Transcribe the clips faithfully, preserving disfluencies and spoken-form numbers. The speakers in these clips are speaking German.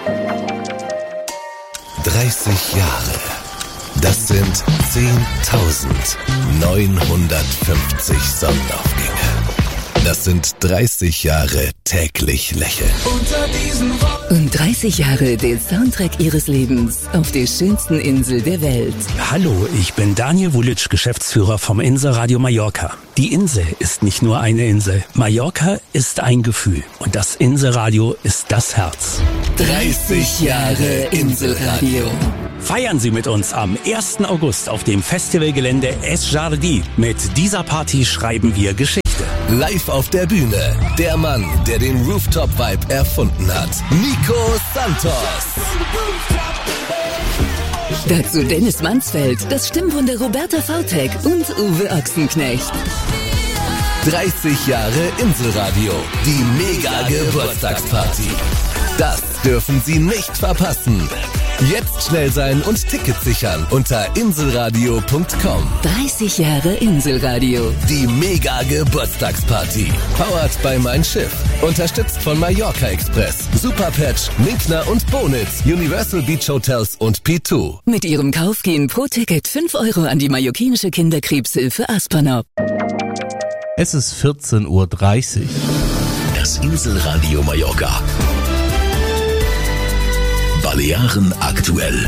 dreißig Jahre. Das sind zehntausendneunhundertfünfzig Sonnenaufgänge. Das sind dreißig Jahre täglich lächeln. Und dreißig Jahre der Soundtrack ihres Lebens auf der schönsten Insel der Welt. Hallo, ich bin Daniel Vulic, Geschäftsführer vom Inselradio Mallorca. Die Insel ist nicht nur eine Insel. Mallorca ist ein Gefühl. Und das Inselradio ist das Herz. dreißig Jahre Inselradio. Feiern Sie mit uns am ersten August auf dem Festivalgelände Es Jardí. Mit dieser Party schreiben wir Geschichte. Live auf der Bühne, der Mann, der den Rooftop-Vibe erfunden hat, Nico Santos. Dazu Dennis Mansfeld, das Stimmwunder Roberta Vautek und Uwe Ochsenknecht. dreißig Jahre Inselradio, die Mega-Geburtstagsparty. Das dürfen Sie nicht verpassen. Jetzt schnell sein und Tickets sichern unter inselradio punkt com. dreißig Jahre Inselradio. Die Mega-Geburtstagsparty. Powered by Mein Schiff. Unterstützt von Mallorca Express, Superpatch, Minkner und Bonitz, Universal Beach Hotels und P zwei. Mit ihrem Kauf gehen pro Ticket fünf Euro an die mallorquinische Kinderkrebshilfe Aspernop. Es ist vierzehn Uhr dreißig. Das Inselradio Mallorca. Balearen aktuell.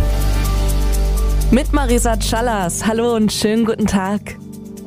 Mit Marisa Callas. Hallo und schönen guten Tag.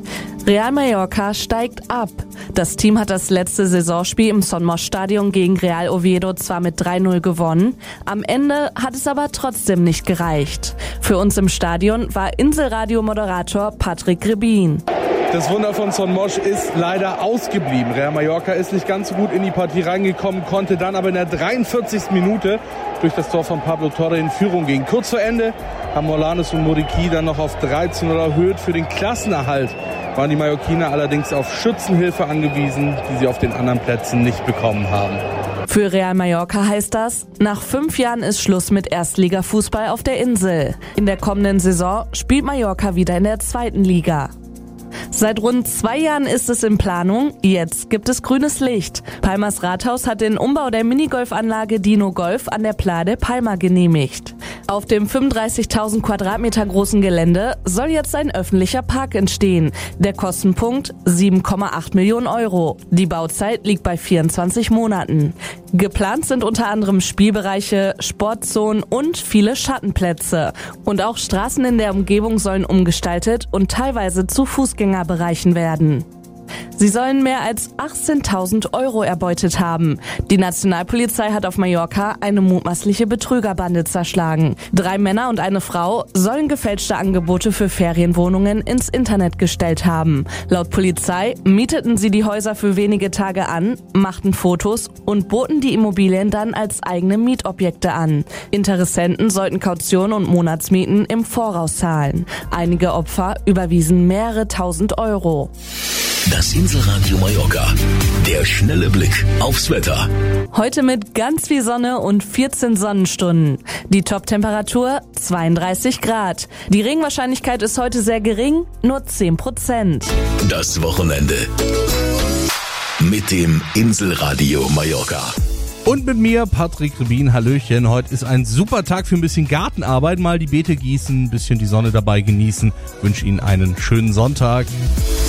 Real Mallorca steigt ab. Das Team hat das letzte Saisonspiel im Son Moix Stadion gegen Real Oviedo zwar mit drei null gewonnen, am Ende hat es aber trotzdem nicht gereicht. Für uns im Stadion war Inselradio-Moderator Patrick Rebin. Das Wunder von Son Moix ist leider ausgeblieben. Real Mallorca ist nicht ganz so gut in die Partie reingekommen, konnte dann aber in der dreiundvierzigsten Minute durch das Tor von Pablo Torre in Führung gehen. Kurz vor Ende haben Molanes und Muriqui dann noch auf drei zu null erhöht. Für den Klassenerhalt waren die Mallorquiner allerdings auf Schützenhilfe angewiesen, die sie auf den anderen Plätzen nicht bekommen haben. Für Real Mallorca heißt das, nach fünf Jahren ist Schluss mit Erstligafußball auf der Insel. In der kommenden Saison spielt Mallorca wieder in der zweiten Liga. Seit rund zwei Jahren ist es in Planung, jetzt gibt es grünes Licht. Palmas Rathaus hat den Umbau der Minigolfanlage Dino Golf an der Playa de Palma genehmigt. Auf dem fünfunddreißigtausend Quadratmeter großen Gelände soll jetzt ein öffentlicher Park entstehen. Der Kostenpunkt sieben Komma acht Millionen Euro. Die Bauzeit liegt bei vierundzwanzig Monaten. Geplant sind unter anderem Spielbereiche, Sportzonen und viele Schattenplätze. Und auch Straßen in der Umgebung sollen umgestaltet und teilweise zu Fußgängerbereichen werden. Sie sollen mehr als achtzehntausend Euro erbeutet haben. Die Nationalpolizei hat auf Mallorca eine mutmaßliche Betrügerbande zerschlagen. Drei Männer und eine Frau sollen gefälschte Angebote für Ferienwohnungen ins Internet gestellt haben. Laut Polizei mieteten sie die Häuser für wenige Tage an, machten Fotos und boten die Immobilien dann als eigene Mietobjekte an. Interessenten sollten Kaution und Monatsmieten im Voraus zahlen. Einige Opfer überwiesen mehrere tausend Euro. Das Inselradio Mallorca. Der schnelle Blick aufs Wetter. Heute mit ganz viel Sonne und vierzehn Sonnenstunden. Die Top-Temperatur zweiunddreißig Grad. Die Regenwahrscheinlichkeit ist heute sehr gering, nur zehn Prozent. Das Wochenende mit dem Inselradio Mallorca. Und mit mir, Patrick Rebin, Hallöchen. Heute ist ein super Tag für ein bisschen Gartenarbeit. Mal die Beete gießen, ein bisschen die Sonne dabei genießen. Ich wünsche Ihnen einen schönen Sonntag.